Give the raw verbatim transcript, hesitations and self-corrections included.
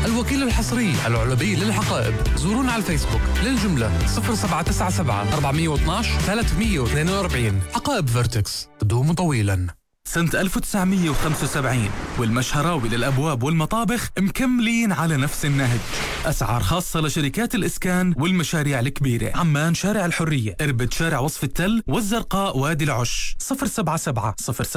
الوكيل الحصري العلبي للحقائب. زورونا على الفيسبوك للجملة صفر سبعة تسعة سبعة أربعمية واثناش ثلاثمية واثنين وأربعين. حقائب فيرتكس تدوم طويلا. سنة ألف وتسعمية وخمسة وسبعين والمشهراوي للأبواب والمطابخ مكملين على نفس النهج. أسعار خاصة لشركات الإسكان والمشاريع الكبيرة. عمان شارع الحرية، إربد شارع وصف التل، والزرقاء وادي العش. صفر سبعة سبعة صفر